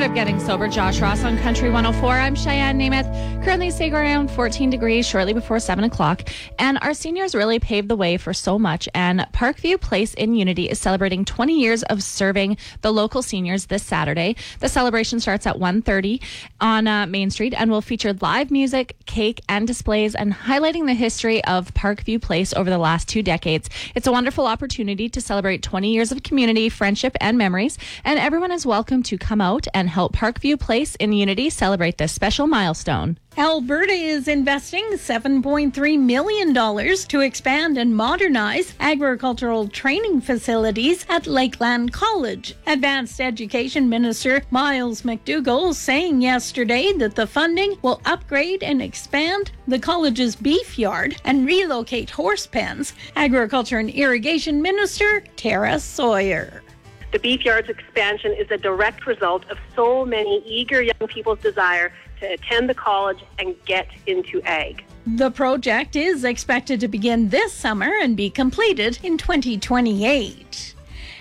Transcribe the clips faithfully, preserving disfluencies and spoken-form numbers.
of Getting Sober, Josh Ross on Country one oh four. I'm Cheyenne Namath. Currently staying around fourteen degrees shortly before seven o'clock. And our seniors really paved the way for so much. And Parkview Place in Unity is celebrating twenty years of serving the local seniors this Saturday. The celebration starts at one thirty on uh, Main Street and will feature live music, cake, and displays, and highlighting the history of Parkview Place over the last two decades. It's a wonderful opportunity to celebrate twenty years of community, friendship, and memories. And everyone is welcome to come out and help Parkview Place in Unity celebrate this special milestone. Alberta is investing seven point three million dollars to expand and modernize agricultural training facilities at Lakeland College. Advanced Education Minister Miles McDougall saying yesterday that the funding will upgrade and expand the college's beef yard and relocate horse pens. Agriculture and Irrigation Minister Tara Sawyer. The beef yard's expansion is a direct result of so many eager young people's desire to attend the college and get into ag. The project is expected to begin this summer and be completed in twenty twenty-eight.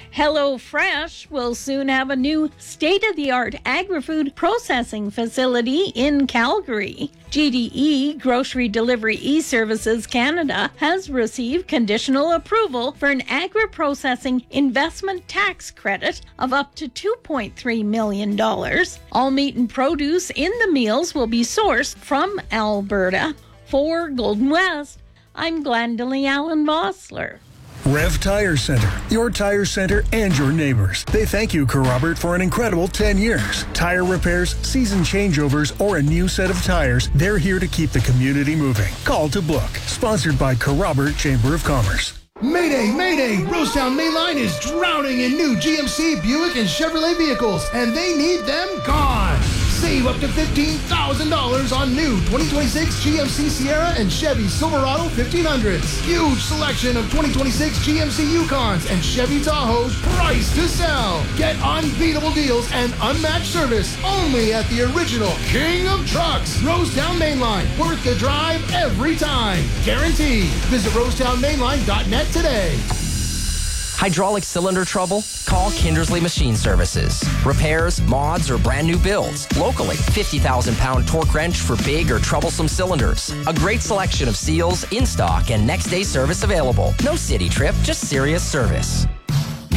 HelloFresh will soon have a new state-of-the-art agri-food processing facility in Calgary. G D E, Grocery Delivery E-Services Canada, has received conditional approval for an agri-processing investment tax credit of up to two point three million dollars. All meat and produce in the meals will be sourced from Alberta. For Golden West, I'm Glendalee Allen Vossler. Rev Tire Center, your tire center and your neighbors. They thank you, Carrobert, for an incredible ten years. Tire repairs, season changeovers, or a new set of tires, they're here to keep the community moving. Call to book. Sponsored by Carrobert Chamber of Commerce. Mayday, Mayday! Rosetown Mainline is drowning in new G M C, Buick, and Chevrolet vehicles, and they need them gone! Save up to fifteen thousand dollars on new twenty twenty-six G M C Sierra and Chevy Silverado fifteen hundreds. Huge selection of twenty twenty-six G M C Yukons and Chevy Tahoes priced to sell. Get unbeatable deals and unmatched service only at the original King of Trucks, Rosetown Mainline. Worth the drive every time. Guaranteed. Visit rosetown mainline dot net today. Hydraulic cylinder trouble? Call Kindersley Machine Services. Repairs, mods, or brand new builds. Locally, fifty thousand pound torque wrench for big or troublesome cylinders. A great selection of seals in stock and next day service available. No city trip, just serious service.